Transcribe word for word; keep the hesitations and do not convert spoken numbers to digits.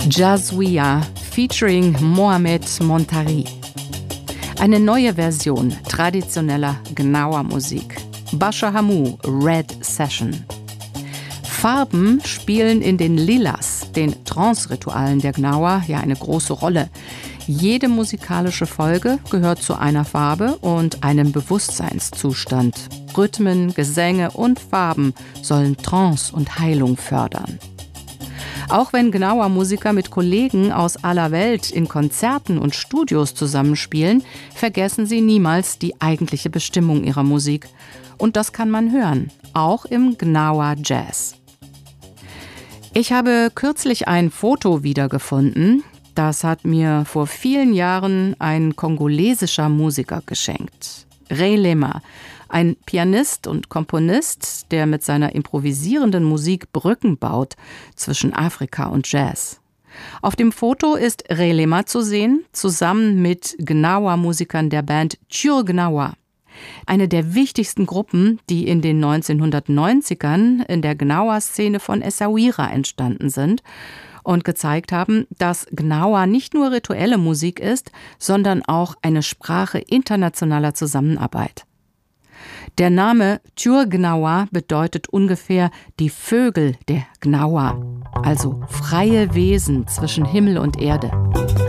Jazwiya featuring Mohamed Montari. Eine neue Version traditioneller Gnawa-Musik. Basha Hamu, Red Session. Farben spielen in den Lilas, den Trance-Ritualen der Gnawa, ja eine große Rolle. Jede musikalische Folge gehört zu einer Farbe und einem Bewusstseinszustand. Rhythmen, Gesänge und Farben sollen Trance und Heilung fördern. Auch wenn Gnawa-Musiker mit Kollegen aus aller Welt in Konzerten und Studios zusammenspielen, vergessen sie niemals die eigentliche Bestimmung ihrer Musik. Und das kann man hören, auch im Gnawa-Jazz. Ich habe kürzlich ein Foto wiedergefunden. Das hat mir vor vielen Jahren ein kongolesischer Musiker geschenkt. Ray Lema, ein Pianist und Komponist, der mit seiner improvisierenden Musik Brücken baut zwischen Afrika und Jazz. Auf dem Foto ist Ray Lema zu sehen, zusammen mit Gnawa-Musikern der Band Tchur Gnawa. Eine der wichtigsten Gruppen, die in den neunzehnhundertneunzigern in der Gnawa-Szene von Essaouira entstanden sind und gezeigt haben, dass Gnawa nicht nur rituelle Musik ist, sondern auch eine Sprache internationaler Zusammenarbeit. Der Name Tchur Gnawa bedeutet ungefähr die Vögel der Gnawa, also freie Wesen zwischen Himmel und Erde.